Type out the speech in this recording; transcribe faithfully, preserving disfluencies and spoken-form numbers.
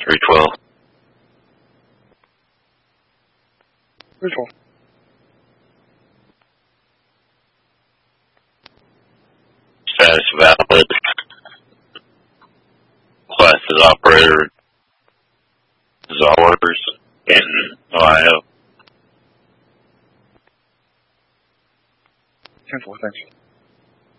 three twelve. three twelve. Status valid. Class is operator. Is all orders in Ohio. ten four, thanks.